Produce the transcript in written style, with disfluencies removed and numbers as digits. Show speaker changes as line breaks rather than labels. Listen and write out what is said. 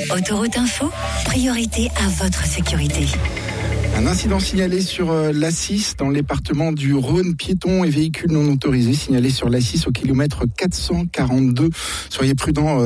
Autoroute Info, priorité à votre sécurité.
Un incident signalé sur l'A6 dans le département du Rhône. Piétons et véhicules non autorisés signalés sur l'A6 au kilomètre 442. Soyez prudents